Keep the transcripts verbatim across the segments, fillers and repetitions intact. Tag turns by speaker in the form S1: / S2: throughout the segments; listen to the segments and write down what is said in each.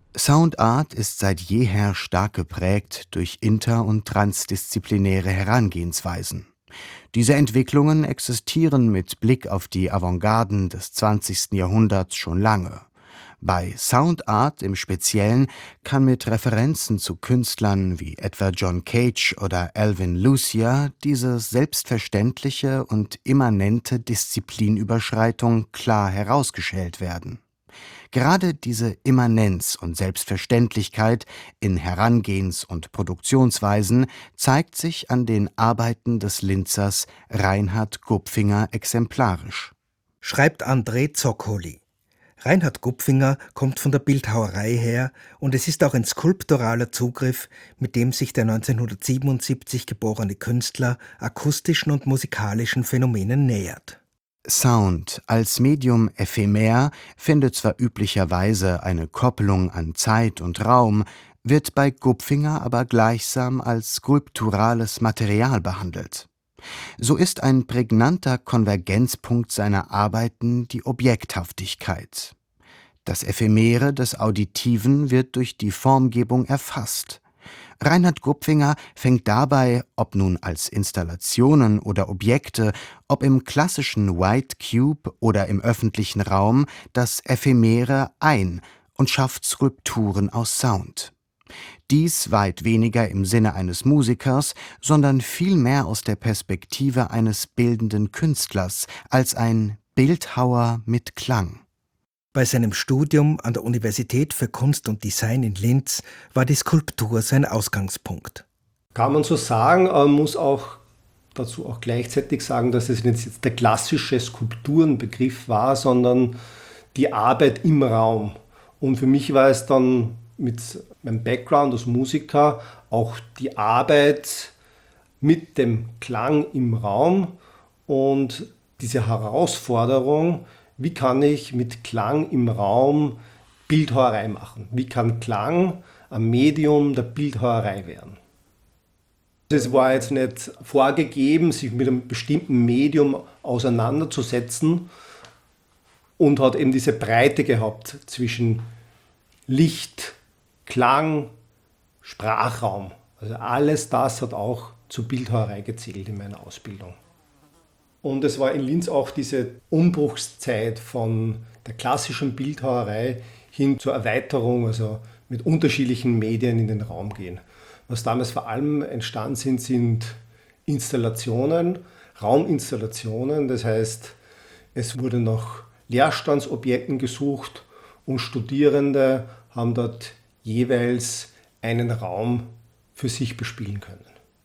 S1: Soundart ist seit jeher stark geprägt durch inter- und transdisziplinäre Herangehensweisen. Diese Entwicklungen existieren mit Blick auf die Avantgarden des zwanzigsten Jahrhunderts schon lange. Bei Soundart im Speziellen kann mit Referenzen zu Künstlern wie etwa John Cage oder Alvin Lucier diese selbstverständliche und immanente Disziplinüberschreitung klar herausgeschält werden. Gerade diese Immanenz und Selbstverständlichkeit in Herangehens- und Produktionsweisen zeigt sich an den Arbeiten des Linzers Reinhard Gupfinger exemplarisch.
S2: Schreibt André Zoccoli. Reinhard Gupfinger kommt von der Bildhauerei her und es ist auch ein skulpturaler Zugriff, mit dem sich der neunzehnhundertsiebenundsiebzig geborene Künstler akustischen und musikalischen Phänomenen nähert.
S1: Sound als Medium ephemer findet zwar üblicherweise eine Koppelung an Zeit und Raum, wird bei Gupfinger aber gleichsam als skulpturales Material behandelt. So ist ein prägnanter Konvergenzpunkt seiner Arbeiten die Objekthaftigkeit. Das Ephemere des Auditiven wird durch die Formgebung erfasst. Reinhard Gupfinger fängt dabei, ob nun als Installationen oder Objekte, ob im klassischen White Cube oder im öffentlichen Raum, das Ephemere ein und schafft Skulpturen aus Sound. Dies weit weniger im Sinne eines Musikers, sondern vielmehr aus der Perspektive eines bildenden Künstlers, als ein Bildhauer mit Klang.
S2: Bei seinem Studium an der Universität für Kunst und Design in Linz war die Skulptur sein Ausgangspunkt.
S3: Kann man so sagen, man muss auch dazu auch gleichzeitig sagen, dass es nicht jetzt der klassische Skulpturenbegriff war, sondern die Arbeit im Raum. Und für mich war es dann mit meinem Background als Musiker auch die Arbeit mit dem Klang im Raum und diese Herausforderung, wie kann ich mit Klang im Raum Bildhauerei machen? Wie kann Klang ein Medium der Bildhauerei werden? Es war jetzt nicht vorgegeben, sich mit einem bestimmten Medium auseinanderzusetzen und hat eben diese Breite gehabt zwischen Licht, Klang, Sprachraum. Also alles das hat auch zur Bildhauerei gezählt in meiner Ausbildung. Und es war in Linz auch diese Umbruchszeit von der klassischen Bildhauerei hin zur Erweiterung, also mit unterschiedlichen Medien in den Raum gehen. Was damals vor allem entstanden sind, sind Installationen, Rauminstallationen. Das heißt, es wurde nach Leerstandsobjekten gesucht und Studierende haben dort jeweils einen Raum für sich bespielen können.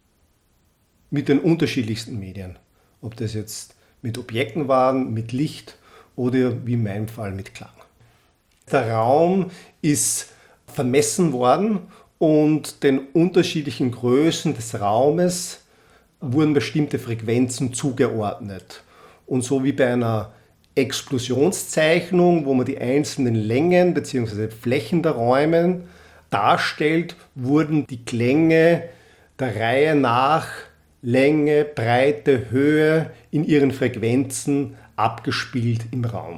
S3: Mit den unterschiedlichsten Medien. Ob das jetzt mit Objekten waren, mit Licht oder wie in meinem Fall mit Klang. Der Raum ist vermessen worden und den unterschiedlichen Größen des Raumes wurden bestimmte Frequenzen zugeordnet. Und so wie bei einer Explosionszeichnung, wo man die einzelnen Längen bzw. Flächen der Räume darstellt, wurden die Klänge der Reihe nach Länge, Breite, Höhe in ihren Frequenzen abgespielt im Raum.